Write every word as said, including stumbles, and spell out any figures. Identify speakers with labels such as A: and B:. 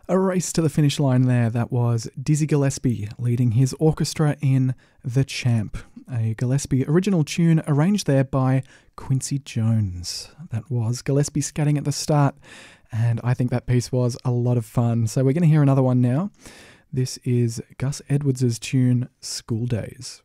A: A race to the finish line there. That was Dizzy Gillespie leading his orchestra in The Champ, a Gillespie original tune arranged there by Quincy Jones. That was Gillespie scatting at the start, and I think that piece was a lot of fun. So we're going to hear another one now. This is Gus Edwards' tune, School Days.